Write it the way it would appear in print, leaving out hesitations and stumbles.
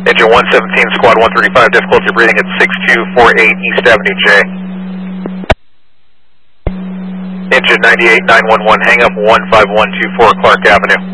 Engine 117, Squad 135, difficulty breathing at 6248 East Avenue J. Engine 98, 911, hang up 15124 Clark Avenue.